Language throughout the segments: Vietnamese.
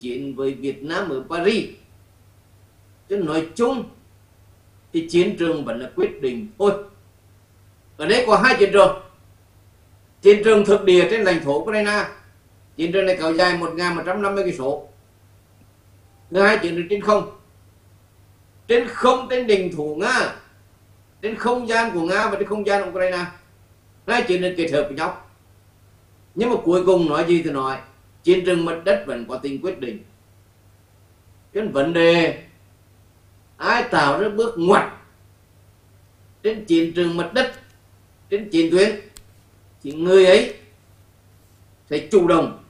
chiến với Việt Nam ở Paris. Chứ nói chung thì chiến trường vẫn là quyết định thôi. Ở đây có hai chiến trường. Chiến trường thực địa trên lãnh thổ Ukraine. Chiến trường này kéo dài 1.150 cây số. Thứ hai, chiến trường trên không. Trên không, trên đỉnh thủ Nga, trên không gian của Nga và trên không gian Ukraine. Hai chiến trường kết hợp với nhau. Nhưng mà cuối cùng nói gì thì nói, chiến trường mặt đất vẫn có tính quyết định. Cái vấn đề ai tạo ra bước ngoặt trên chiến trường mặt đất, trên chiến tuyến, thì người ấy sẽ chủ động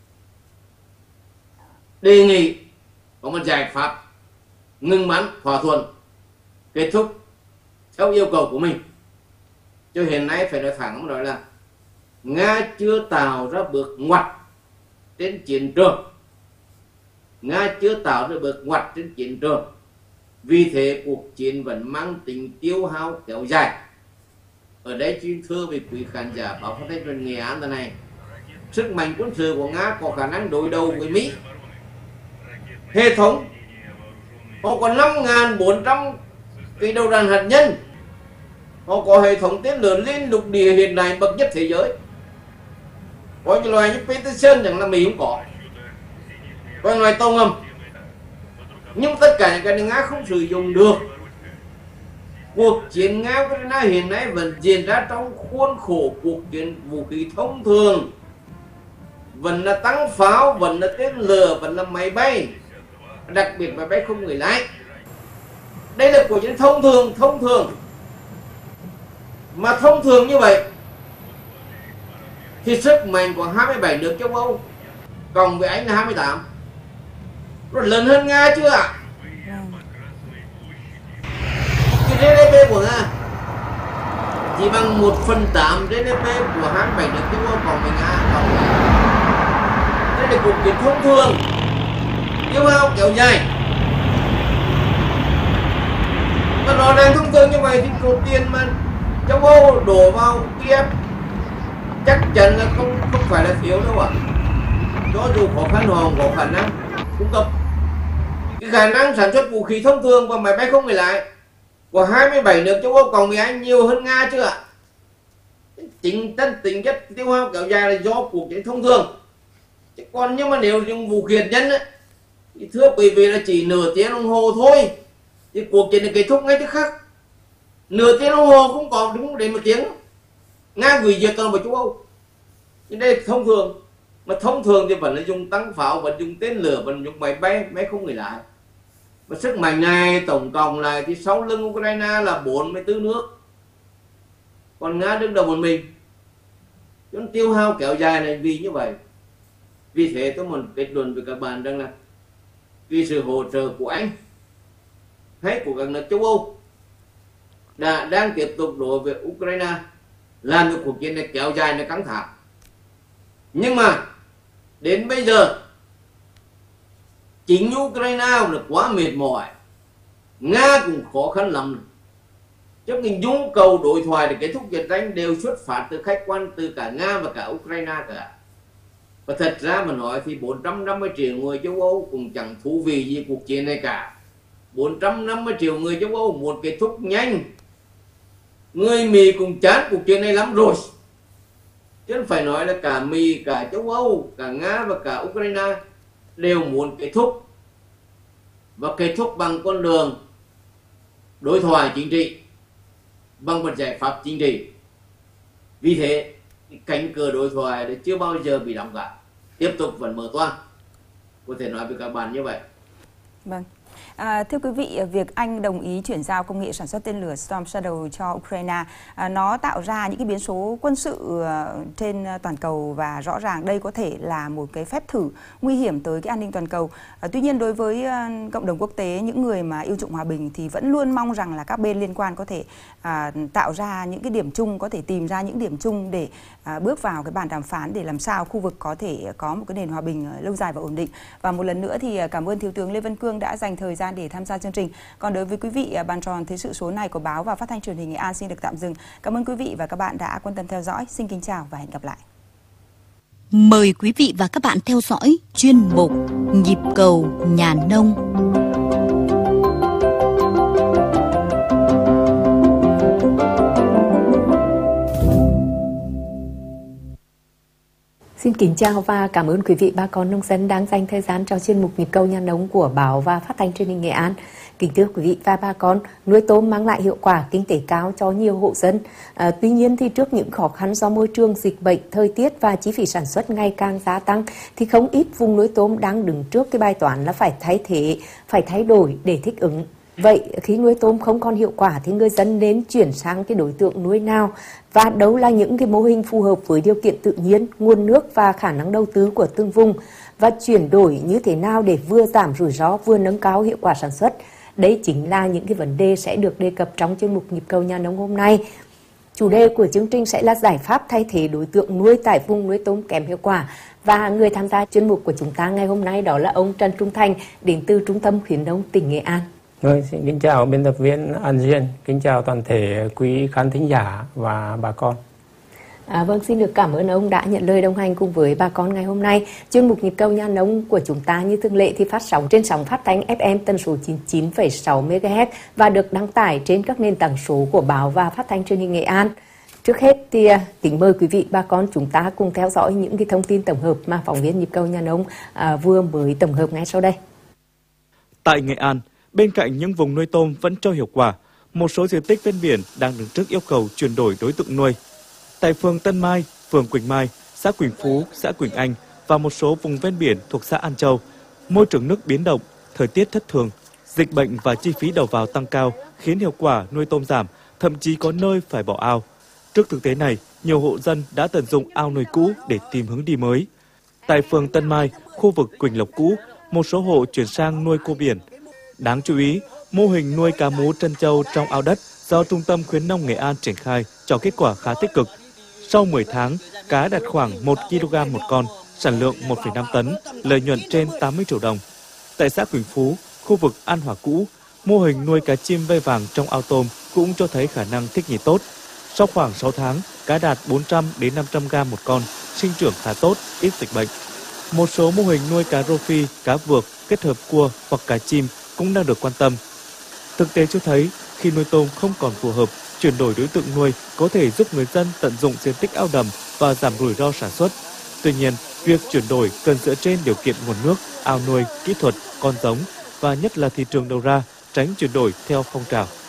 đề nghị có một giải pháp ngừng bắn, thỏa thuận, kết thúc theo yêu cầu của mình. Chứ hiện nay phải nói thẳng nói là Nga chưa tạo ra bước ngoặt trên chiến trường. Nga chưa tạo ra bước ngoặt trên chiến trường. Vì thế cuộc chiến vẫn mang tính tiêu hao kéo dài. Ở đây xin thưa với quý khán giả báo phát thanh truyền Nghệ An thế này, sức mạnh quân sự của Nga có khả năng đối đầu với Mỹ. Hệ thống họ có 5.400 cái đầu đạn hạt nhân, họ có hệ thống tên lửa liên lục địa hiện đại bậc nhất thế giới. Có những loài như Peterson chẳng là Mỹ không có những loài tàu ngầm. Nhưng tất cả những cái này Nga không sử dụng được. Cuộc chiến Nga-Ukraine hiện nay vẫn diễn ra trong khuôn khổ cuộc chiến vũ khí thông thường. Vẫn là tăng pháo, vẫn là tên lửa, vẫn là máy bay, đặc biệt máy bay không người lái. Đây là cuộc chiến thông thường. Mà thông thường như vậy thì sức mạnh của 27 nước châu Âu cộng với Anh là 28 rồi lớn hơn Nga chưa ạ? Cái GDP của Nga chỉ bằng 1/8 GDP của 27 nước châu Âu cộng với Nga. Đây là cuộc chiến thông thường, tiêu hao kéo dài. Mà nó đang thông thường như vậy thì số tiền mà châu Âu đổ vào Kiev chắc chắn là không phải là thiếu đâu ạ. Cho dù khó khăn họ có khả năng cung cấp. Cái khả năng sản xuất vũ khí thông thường và máy bay không người lái của 27 nước châu Âu cộng với Anh nhiều hơn Nga chưa ạ? Tính chất tiêu hao kéo dài là do cuộc chiến thông thường. Chứ còn nhưng mà nếu dùng vũ khí hạt nhân ấy, thì thưa quý vị là chỉ nửa tiếng đồng hồ thôi thì cuộc chiến này kết thúc ngay tức khắc. Nửa tiếng đồng hồ không có, đúng đến 1 tiếng. Nga hủy diệt toàn bộ châu Âu. Nhưng đây là thông thường. Mà thông thường thì vẫn là dùng tăng pháo, vẫn dùng tên lửa, vẫn dùng máy bay không người lái. Và sức mạnh này tổng cộng lại thì sau lưng Ukraine là 44 nước. Còn Nga đứng đầu một mình. Chúng tiêu hao kéo dài này vì như vậy. Vì thế tôi muốn kết luận với các bạn rằng là vì sự hỗ trợ của Anh hay của các nước châu Âu đang tiếp tục đối với Ukraine làm cho cuộc chiến này kéo dài, nó căng thẳng. Nhưng mà đến bây giờ chính Ukraine là quá mệt mỏi, Nga cũng khó khăn lắm. Cho cái nhu cầu đối thoại để kết thúc chiến tranh đều xuất phát từ khách quan từ cả Nga và cả Ukraine cả. Và thật ra mà nói thì 450 triệu người châu Âu cũng chẳng thú vị gì cuộc chiến này cả. 450 triệu người châu Âu muốn kết thúc nhanh. Người Mỹ cũng chán cuộc chiến này lắm rồi. Chứ không phải nói là cả Mỹ, cả châu Âu, cả Nga và cả Ukraine đều muốn kết thúc. Và kết thúc bằng con đường đối thoại chính trị, bằng một giải pháp chính trị. Vì thế, cánh cửa đối thoại đã chưa bao giờ bị đóng cả. Tiếp tục vẫn mở toang. Có thể nói với các bạn như vậy. Vâng. Thưa quý vị, việc Anh đồng ý chuyển giao công nghệ sản xuất tên lửa Storm Shadow cho Ukraine, nó tạo ra những cái biến số quân sự trên toàn cầu và rõ ràng đây có thể là một cái phép thử nguy hiểm tới cái an ninh toàn cầu. Tuy nhiên đối với cộng đồng quốc tế, những người mà yêu chuộng hòa bình thì vẫn luôn mong rằng là các bên liên quan có thể tạo ra những cái điểm chung, có thể tìm ra những điểm chung để bước vào cái bàn đàm phán để làm sao khu vực có thể có một cái nền hòa bình lâu dài và ổn định. Và một lần nữa thì cảm ơn Thiếu tướng Lê Văn Cương đã dành thời gian để tham gia chương trình. Còn đối với quý vị, bàn tròn thời sự số này của báo và phát thanh truyền hình Nghệ An xin được tạm dừng. Cảm ơn quý vị và các bạn đã quan tâm theo dõi. Xin kính chào và hẹn gặp lại. Mời quý vị và các bạn theo dõi chuyên mục Nhịp cầu nhà nông. Xin kính chào và cảm ơn quý vị bà con nông dân đang dành thời gian cho chuyên mục Nhịp cầu nhà nông của Báo và Phát thanh Truyền hình Nghệ An. Kính thưa quý vị và bà con, nuôi tôm mang lại hiệu quả kinh tế cao cho nhiều hộ dân. Tuy nhiên thì trước những khó khăn do môi trường, dịch bệnh, thời tiết và chi phí sản xuất ngày càng gia tăng thì không ít vùng nuôi tôm đang đứng trước cái bài toán là phải thay thế, phải thay đổi để thích ứng. Vậy khi nuôi tôm không còn hiệu quả thì người dân nên chuyển sang cái đối tượng nuôi nào, và đâu là những cái mô hình phù hợp với điều kiện tự nhiên, nguồn nước và khả năng đầu tư của từng vùng, và chuyển đổi như thế nào để vừa giảm rủi ro vừa nâng cao hiệu quả sản xuất. Đấy chính là những cái vấn đề sẽ được đề cập trong chuyên mục Nhịp cầu nhà nông hôm nay. Chủ đề của chương trình sẽ là giải pháp thay thế đối tượng nuôi tại vùng nuôi tôm kém hiệu quả. Và người tham gia chuyên mục của chúng ta ngày hôm nay đó là ông Trần Trung Thành, đến từ Trung tâm khuyến nông tỉnh Nghệ An. Xin kính chào biên tập viên An Duyên, kính chào toàn thể quý khán thính giả và bà con. Vâng, xin được cảm ơn ông đã nhận lời đồng hành cùng với bà con ngày hôm nay. Chuyên mục Nhịp cầu nhà nông của chúng ta như thường lệ thì phát sóng trên sóng phát thanh FM tần số 99,6 MHz và được đăng tải trên các nền tảng số của Báo và Phát thanh Truyền hình Nghệ An. Trước hết thì kính mời quý vị bà con chúng ta cùng theo dõi những cái thông tin tổng hợp mà phóng viên Nhịp cầu nhà nông vừa mới tổng hợp ngay sau đây. Tại Nghệ An, bên cạnh những vùng nuôi tôm vẫn cho hiệu quả, một số diện tích ven biển đang đứng trước yêu cầu chuyển đổi đối tượng nuôi. Tại phường Tân Mai, phường Quỳnh Mai, xã Quỳnh Phú, xã Quỳnh Anh và một số vùng ven biển thuộc xã An Châu, môi trường nước biến động, thời tiết thất thường, dịch bệnh và chi phí đầu vào tăng cao khiến hiệu quả nuôi tôm giảm, thậm chí có nơi phải bỏ ao. Trước thực tế này, nhiều hộ dân đã tận dụng ao nuôi cũ để tìm hướng đi mới. Tại phường Tân Mai, khu vực Quỳnh Lộc cũ, một số hộ chuyển sang nuôi cua biển. Đáng chú ý, mô hình nuôi cá mú trân châu trong ao đất do Trung tâm khuyến nông Nghệ An triển khai cho kết quả khá tích cực. Sau 10 tháng, cá đạt khoảng 1 kg một con, sản lượng 1,5 tấn, lợi nhuận trên 80 triệu đồng. Tại xã Quỳnh Phú, khu vực An Hòa cũ, mô hình nuôi cá chim vây vàng trong ao tôm cũng cho thấy khả năng thích nghi tốt. Sau khoảng 6 tháng, cá đạt 400 đến 500 g một con, sinh trưởng khá tốt, ít dịch bệnh. Một số mô hình nuôi cá rô phi, cá vược kết hợp cua hoặc cá chim cũng đang được quan tâm. Thực tế cho thấy, khi nuôi tôm không còn phù hợp, chuyển đổi đối tượng nuôi có thể giúp người dân tận dụng diện tích ao đầm và giảm rủi ro sản xuất. Tuy nhiên, việc chuyển đổi cần dựa trên điều kiện nguồn nước, ao nuôi, kỹ thuật, con giống và nhất là thị trường đầu ra, tránh chuyển đổi theo phong trào.